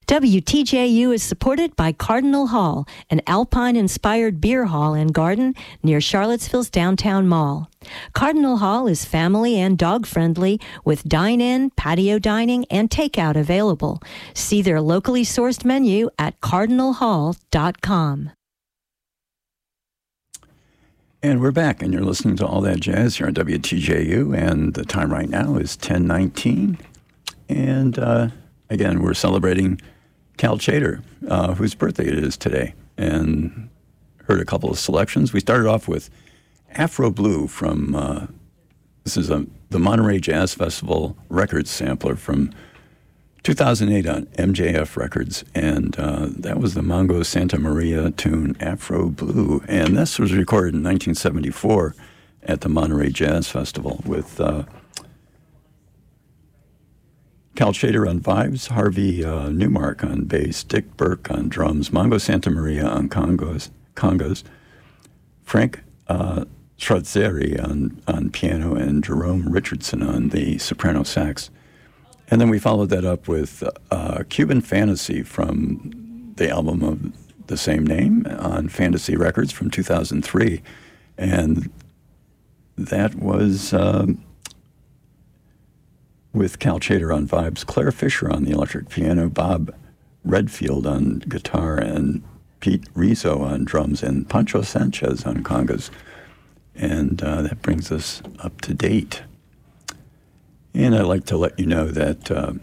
WTJU is supported by Cardinal Hall, an Alpine-inspired beer hall and garden near Charlottesville's downtown mall. Cardinal Hall is family and dog-friendly with dine-in, patio dining, and takeout available. See their locally sourced menu at cardinalhall.com. And we're back, and you're listening to All That Jazz here on WTJU, and the time right now is 10:19. And again, we're celebrating Cal Tjader, whose birthday it is today, and heard a couple of selections. We started off with Afro Blue from, this is the Monterey Jazz Festival record sampler from 2008 on MJF Records, and that was the Mongo Santa Maria tune Afro Blue, and this was recorded in 1974 at the Monterey Jazz Festival with Cal Tjader on vibes, Harvey Newmark on bass, Dick Burke on drums, Mongo Santa Maria on congas, Frank Strazzeri on piano, and Jerome Richardson on the soprano sax. And then we followed that up with Cuban Fantasy from the album of the same name on Fantasy Records from 2003. And that was with Cal Tjader on vibes, Claire Fisher on the electric piano, Bob Redfield on guitar, and Pete Rizzo on drums, and Pancho Sanchez on congas. And that brings us up to date. And I'd like to let you know that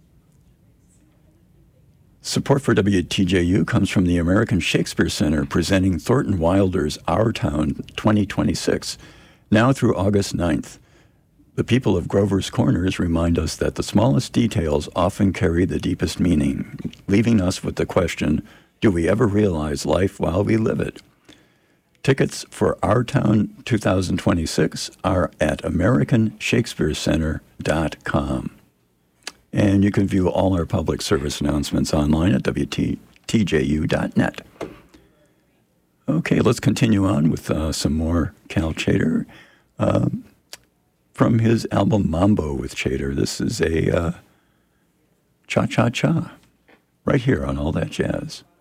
support for WTJU comes from the American Shakespeare Center, presenting Thornton Wilder's Our Town 2026, now through August 9th. The people of Grover's Corners remind us that the smallest details often carry the deepest meaning, leaving us with the question, do we ever realize life while we live it? Tickets for Our Town 2026 are at AmericanShakespeareCenter.com. And you can view all our public service announcements online at WTJU.net. Okay, let's continue on with some more Cal Tjader. From his album Mambo with Tjader, this is a Cha-Cha-Cha, right here on All That Jazz.